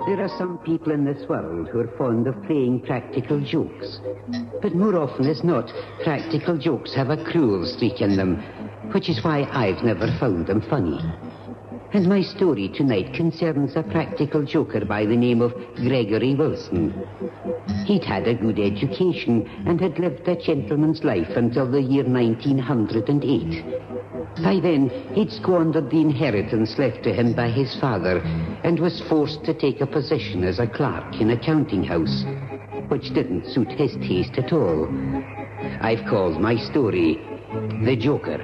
There are some people in this world who are fond of playing practical jokes. But more often as not, practical jokes have a cruel streak in them, which is why I've never found them funny. And my story tonight concerns a practical joker by the name of Gregory Wilson. He'd had a good education and had lived a gentleman's life until the year 1908. By then, he'd squandered the inheritance left to him by his father and was forced to take a position as a clerk in a counting house, which didn't suit his taste at all. I've called my story The Joker.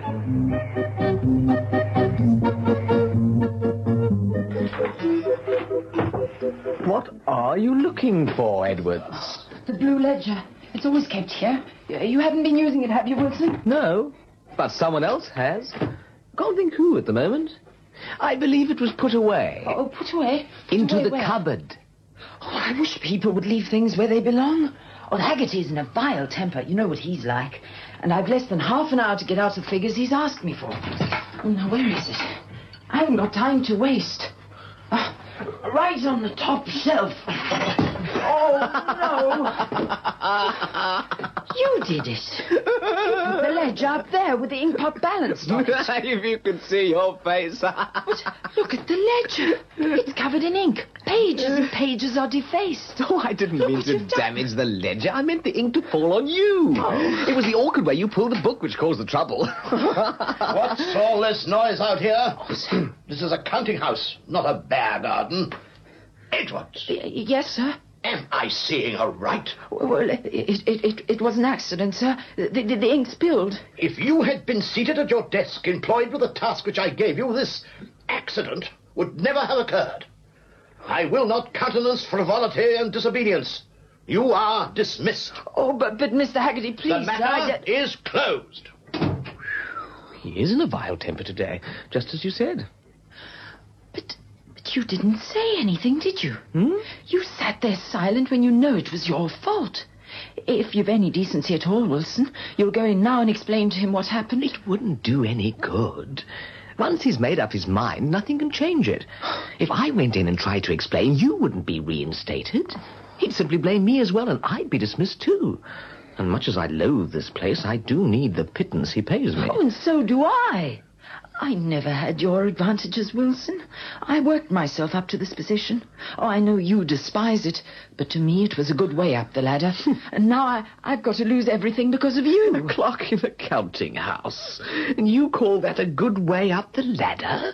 What are you looking for, Edwards? The blue ledger. It's always kept here. You haven't been using it, have you, Wilson? No, but someone else has. Can't think who at the moment. I believe it was put away. Oh, put away? Into the where? cupboard. Oh, I wish people would leave things where they belong. Oh, Haggerty's in a vile temper. You know what he's like. And I've less than half an hour to get out the figures he's asked me for. Oh, now, where is it? I haven't got time to waste. Right on the top shelf. Oh, no. You did it. You put the ledger up there with the inkpot balanced on it. If you could see your face. But look at the ledger. It's covered in ink. Pages and pages are defaced. Oh, I didn't Look mean what to you've done. damage the ledger. I meant the ink to fall on you. Oh. It was the awkward way you pulled the book which caused the trouble. What's all this noise out here? This is a counting house, not a bear garden. Edwards, Yes, sir. am I seeing aright? Well, it was an accident, sir. The ink spilled. If you had been seated at your desk, employed with the task which I gave you, this accident would never have occurred. I will not countenance frivolity and disobedience. You are dismissed. Oh, but Mr. Haggerty, please, The matter sir. is closed. He is in a vile temper today, just as you said. But you didn't say anything, did you? Hmm? You sat there silent when you know it was your fault. If you've any decency at all, Wilson, you'll go in now and explain to him what happened. It wouldn't do any good. Once he's made up his mind, nothing can change it. If I went in and tried to explain, you wouldn't be reinstated. He'd simply blame me as well, and I'd be dismissed too. And much as I loathe this place, I do need the pittance he pays me. Oh, and so do I. I never had your advantages, Wilson. I worked myself up to this position. Oh, I know you despise it, but to me it was a good way up the ladder. And now I've got to lose everything because of you. A clock in a counting house. And you call that a good way up the ladder?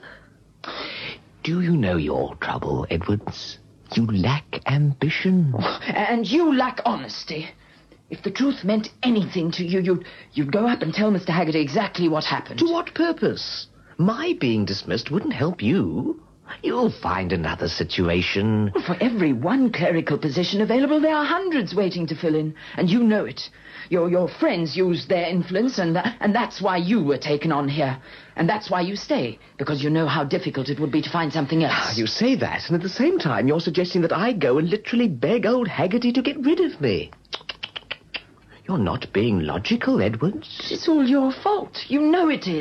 Do you know your trouble, Edwards? You lack ambition. And you lack honesty. If the truth meant anything to you, you'd go up and tell Mr. Haggerty exactly what happened. To what purpose? My being dismissed wouldn't help you. You'll find another situation. Well, for every one clerical position available, there are hundreds waiting to fill in. And you know it. Your friends used their influence, and that's why you were taken on here. And that's why you stay, because you know how difficult it would be to find something else. You say that, and at the same time you're suggesting that I go and literally beg old Haggerty to get rid of me. You're not being logical, Edwards. It's all your fault. You know it is.